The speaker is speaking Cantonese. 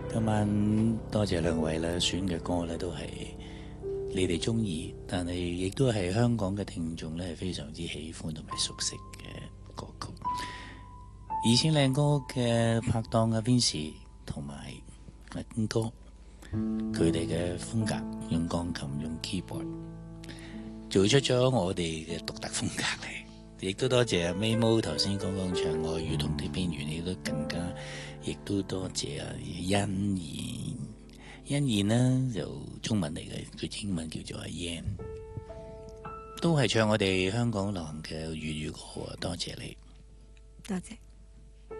今晚多謝兩位啦，選嘅歌咧都係你哋中意，但係亦都係香港嘅聽眾咧係非常之喜歡同埋熟悉嘅歌曲。以前靚歌嘅拍檔阿 Vincy 同埋阿堅哥，佢哋嘅風格用鋼琴用 keyboard 做出咗我哋嘅獨特風格嚟。亦都多謝阿 Maymo 頭先剛剛唱《愛與痛的邊緣》，亦都多謝阿欣怡。欣怡呢就中文嚟嘅，佢英文叫做阿 Yan， 都係唱我哋香港流行嘅粵語歌。多謝你， 多謝。